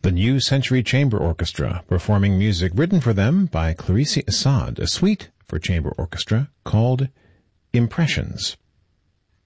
the New Century Chamber Orchestra, performing music written for them by Clarice Assad, a suite for chamber orchestra called Impressions.